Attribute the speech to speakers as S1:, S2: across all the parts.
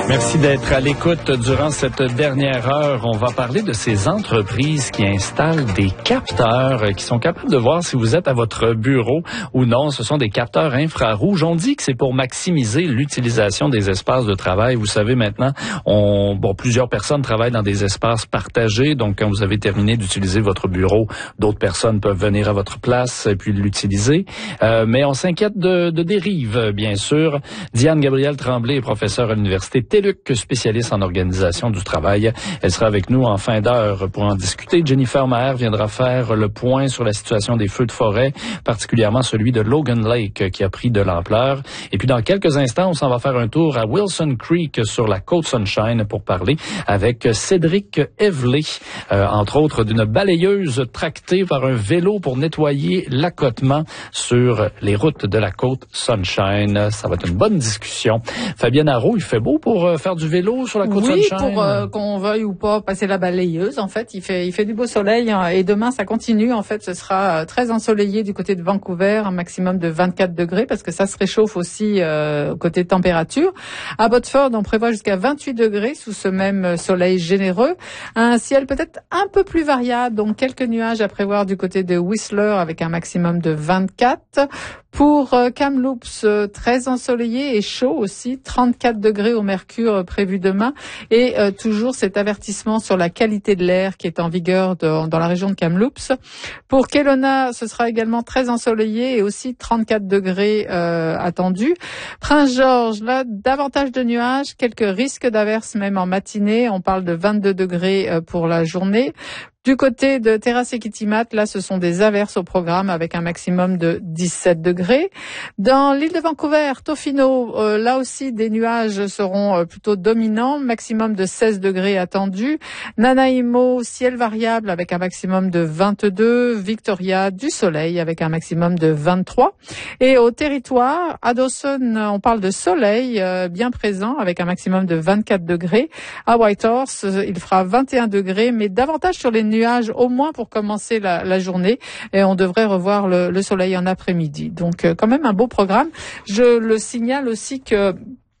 S1: Merci d'être à l'écoute durant cette dernière heure. On va parler de ces entreprises qui installent des capteurs qui sont capables de voir si vous êtes à votre bureau ou non. Ce sont des capteurs infrarouges. On dit que c'est pour maximiser l'utilisation des espaces de travail. Vous savez maintenant, plusieurs personnes travaillent dans des espaces partagés. Donc, quand vous avez terminé d'utiliser votre bureau, d'autres personnes peuvent venir à votre place et puis l'utiliser. Mais on s'inquiète de dérives, bien sûr. Diane Gabrielle Tremblay est professeure à l'Université TELUC, spécialiste en organisation du travail. Elle sera avec nous en fin d'heure pour en discuter. Jennifer Maher viendra faire le point sur la situation des feux de forêt, particulièrement celui de Logan Lake qui a pris de l'ampleur. Et puis dans quelques instants, on s'en va faire un tour à Wilson Creek sur la côte Sunshine pour parler avec Cédric Evelay, entre autres d'une balayeuse tractée par un vélo pour nettoyer l'accotement sur les routes de la côte Sunshine. Ça va être une bonne discussion. Fabienne Arrault, il fait beau pour faire du vélo sur la côte Sunshine?
S2: Oui, pour qu'on veuille ou pas passer la balayeuse. En fait, il fait du beau soleil et demain, ça continue. En fait, ce sera très ensoleillé du côté de Vancouver, un maximum de 24 degrés parce que ça se réchauffe aussi côté température. À Botford, on prévoit jusqu'à 28 degrés sous ce même soleil généreux. Un ciel peut-être un peu plus variable, donc quelques nuages à prévoir du côté de Whistler avec un maximum de 24. Pour Kamloops, très ensoleillé et chaud aussi, 34 degrés au mercure prévu demain et toujours cet avertissement sur la qualité de l'air qui est en vigueur dans la région de Kamloops. Pour Kelowna, ce sera également très ensoleillé et aussi 34 degrés attendus. Prince George, là, davantage de nuages, quelques risques d'averses même en matinée. On parle de 22 degrés pour la journée. Du côté de Terrace et Kitimat, là, ce sont des averses au programme avec un maximum de 17 degrés. Dans l'île de Vancouver, Tofino, là aussi, des nuages seront plutôt dominants, maximum de 16 degrés attendus. Nanaimo, ciel variable avec un maximum de 22. Victoria, du soleil avec un maximum de 23. Et au territoire, à Dawson, on parle de soleil bien présent avec un maximum de 24 degrés. À Whitehorse, il fera 21 degrés, mais davantage sur les nuages au moins pour commencer la journée et on devrait revoir le soleil en après-midi. Donc quand même un beau programme. Je le signale aussi que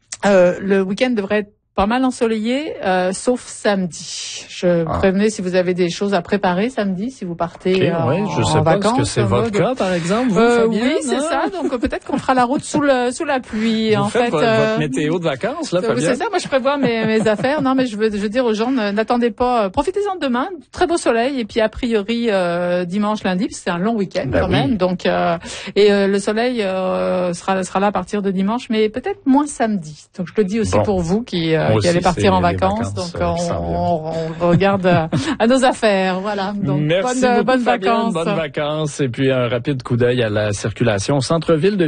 S2: le week-end devrait être pas mal ensoleillé, sauf samedi. Je prévenais si vous avez des choses à préparer samedi, si vous partez
S1: je sais
S2: en
S1: pas,
S2: vacances.
S1: Est-ce que c'est votre cas, par exemple, vous, Fabienne?
S2: Oui, c'est ça. Donc peut-être qu'on fera la route sous la pluie.
S1: Vous faites votre météo de vacances, là, Fabienne?
S2: C'est ça. Moi, je prévois mes affaires. Non, mais je veux dire aux gens, n'attendez pas. Profitez-en de demain. Très beau soleil. Et puis a priori dimanche, lundi, parce que c'est un long week-end quand même. Donc le soleil sera là à partir de dimanche, mais peut-être moins samedi. Donc je le dis aussi pour vous qui allez partir en vacances. Donc on regarde à nos affaires. Voilà. Donc
S1: merci
S2: bonnes
S1: Fabienne,
S2: vacances.
S1: Bonnes vacances. Et puis un rapide coup d'œil à la circulation au centre-ville de